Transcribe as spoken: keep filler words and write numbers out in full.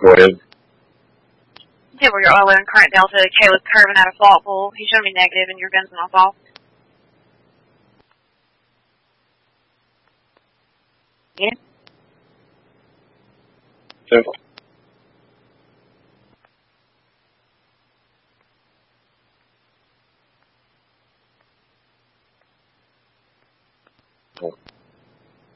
Go ahead. Table your oil and current delta. Caleb's curving out a fault pool. He's showing me negative and your gun's not off. Yeah. Simple. Cool.